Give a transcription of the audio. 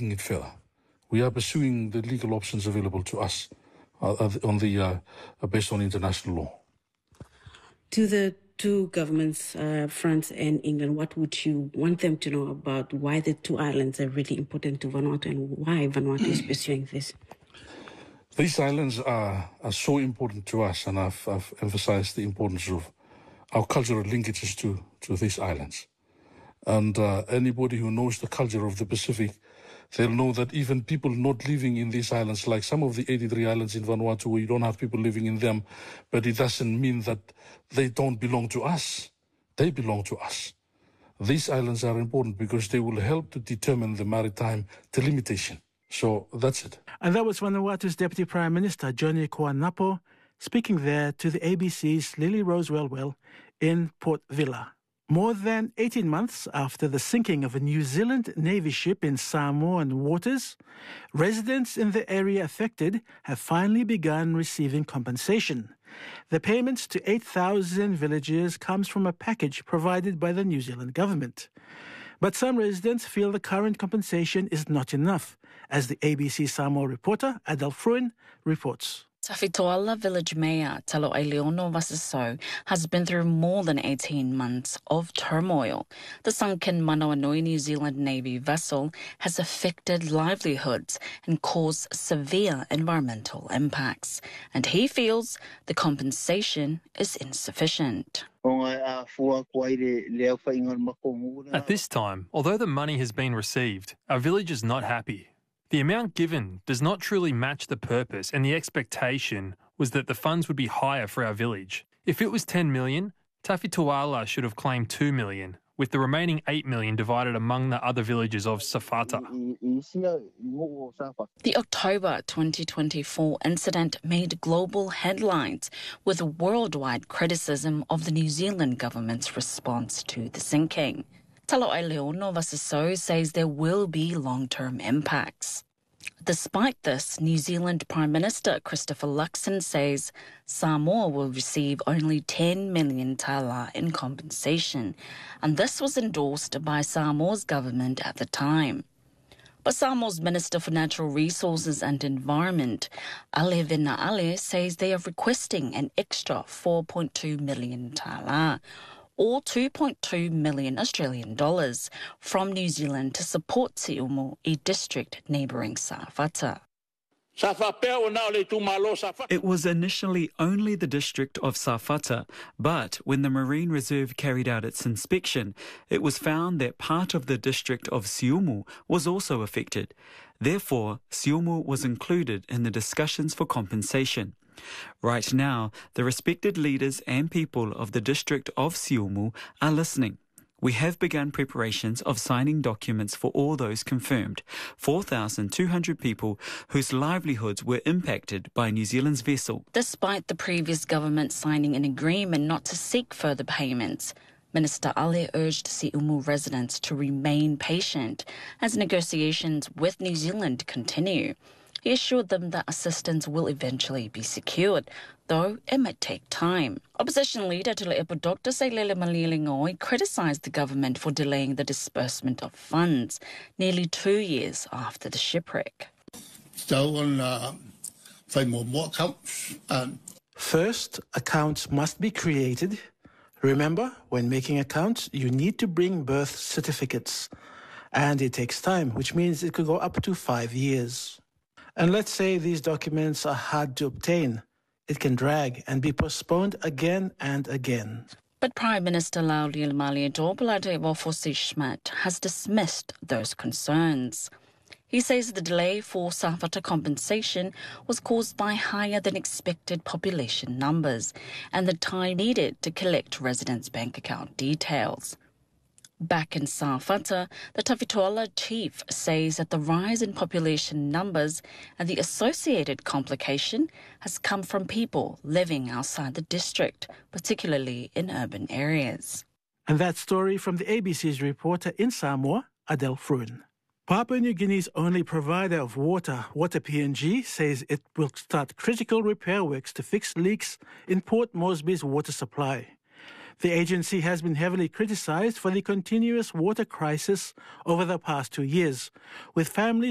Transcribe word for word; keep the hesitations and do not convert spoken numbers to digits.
taking it further. We are pursuing the legal options available to us uh, on the uh, based on international law. To the two governments, uh, France and England, what would you want them to know about why the two islands are really important to Vanuatu and why Vanuatu is pursuing this? These islands are, are so important to us, and I've, I've emphasized the importance of our cultural linkages to, to these islands. And uh, anybody who knows the culture of the Pacific, they'll know that even people not living in these islands, like some of the eighty-three islands in Vanuatu, where you don't have people living in them, but it doesn't mean that they don't belong to us. They belong to us. These islands are important because they will help to determine the maritime delimitation. So that's it. And that was Vanuatu's Deputy Prime Minister, Johnny Koanapo, speaking there to the A B C's Lily Rose Wellwell in Port Vila. More than eighteen months after the sinking of a New Zealand Navy ship in Samoan waters, residents in the area affected have finally begun receiving compensation. The payments to eight thousand villagers comes from a package provided by the New Zealand government. But some residents feel the current compensation is not enough, as the A B C Samoa reporter Adele Fruin reports. Tawhitoala Village Mayor Talo'ai Leono Vasaso has been through more than eighteen months of turmoil. The sunken Manoanui New Zealand Navy vessel has affected livelihoods and caused severe environmental impacts, and he feels the compensation is insufficient. At this time, although the money has been received, our village is not happy. The amount given does not truly match the purpose, and the expectation was that the funds would be higher for our village. If it was ten million, Tawhitoala should have claimed two million, with the remaining eight million divided among the other villages of Safata. The October twenty twenty-four incident made global headlines with worldwide criticism of the New Zealand government's response to the sinking. Talo'ai Leono Vasaso says there will be long-term impacts. Despite this, New Zealand Prime Minister Christopher Luxon says Samoa will receive only ten million tala in compensation, and this was endorsed by Samoa's government at the time. But Samoa's Minister for Natural Resources and Environment, Ale Vena'ale, says they are requesting an extra four point two million tala, or two point two million Australian dollars, from New Zealand to support Siumu, a district neighbouring Safata. It was initially only the district of Safata, but when the Marine Reserve carried out its inspection, it was found that part of the district of Siumu was also affected. Therefore, Siumu was included in the discussions for compensation. Right now, the respected leaders and people of the district of Siumu are listening. We have begun preparations of signing documents for all those confirmed, four thousand two hundred people whose livelihoods were impacted by New Zealand's vessel. Despite the previous government signing an agreement not to seek further payments, Minister Ale urged Siumu residents to remain patient as negotiations with New Zealand continue. He assured them that assistance will eventually be secured, though it might take time. Opposition leader Tule'epo Doctor Sailele Malilingoi criticised the government for delaying the disbursement of funds nearly two years after the shipwreck. First, accounts must be created. Remember, when making accounts, you need to bring birth certificates. And it takes time, which means it could go up to five years. And let's say these documents are hard to obtain. It can drag and be postponed again and again. But Prime Minister Lauriel Malietopolatewofo Schmidt has dismissed those concerns. He says the delay for Safata compensation was caused by higher than expected population numbers and the time needed to collect residents' bank account details. Back in Safata, the Tawhitoala chief says that the rise in population numbers and the associated complication has come from people living outside the district, particularly in urban areas. And that story from the A B C's reporter in Samoa, Adele Fruin. Papua New Guinea's only provider of water, Water P N G, says it will start critical repair works to fix leaks in Port Moresby's water supply. The agency has been heavily criticized for the continuous water crisis over the past two years, with families